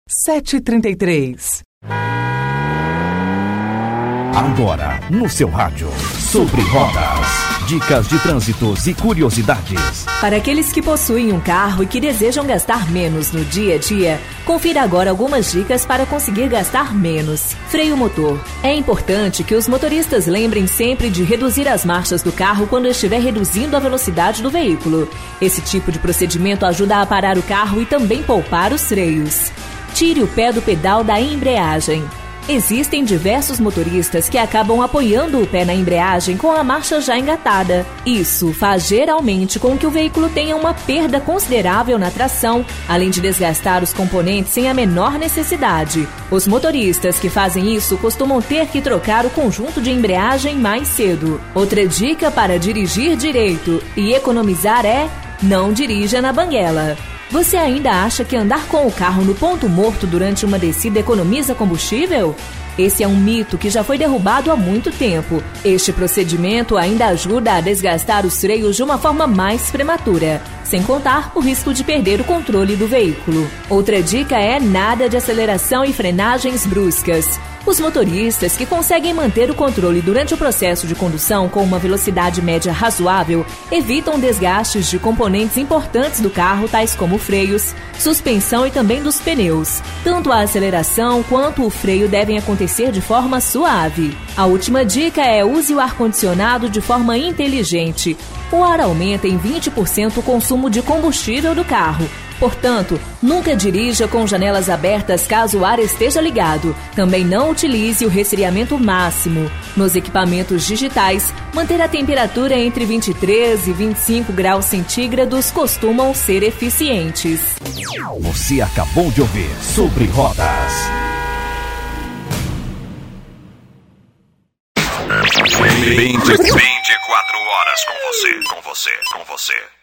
7h33. Agora, no seu rádio, Sobre Rodas. Dicas de trânsitos e curiosidades. Para aqueles que possuem um carro e que desejam gastar menos no dia a dia, confira agora algumas dicas para conseguir gastar menos. Freio motor. É importante que os motoristas lembrem sempre de reduzir as marchas do carro quando estiver reduzindo a velocidade do veículo. Esse tipo de procedimento ajuda a parar o carro e também poupar os freios. Tire o pé do pedal da embreagem. Existem diversos motoristas que acabam apoiando o pé na embreagem com a marcha já engatada. Isso faz geralmente com que o veículo tenha uma perda considerável na tração, além de desgastar os componentes sem a menor necessidade. Os motoristas que fazem isso costumam ter que trocar o conjunto de embreagem mais cedo. Outra dica para dirigir direito e economizar é: não dirija na banguela. Você ainda acha que andar com o carro no ponto morto durante uma descida economiza combustível? Esse é um mito que já foi derrubado há muito tempo. Este procedimento ainda ajuda a desgastar os freios de uma forma mais prematura, sem contar o risco de perder o controle do veículo. Outra dica é nada de aceleração e frenagens bruscas. Os motoristas que conseguem manter o controle durante o processo de condução com uma velocidade média razoável evitam desgastes de componentes importantes do carro, tais como freios, suspensão e também dos pneus. Tanto a aceleração quanto o freio devem acontecer de forma suave. A última dica é: use o ar-condicionado de forma inteligente. O ar aumenta em 20% o consumo de combustível do carro. Portanto, nunca dirija com janelas abertas caso o ar esteja ligado. Também não utilize o resfriamento máximo. Nos equipamentos digitais, manter a temperatura entre 23 e 25 graus centígrados costumam ser eficientes. Você acabou de ouvir Sobre Rodas. 24 horas com você.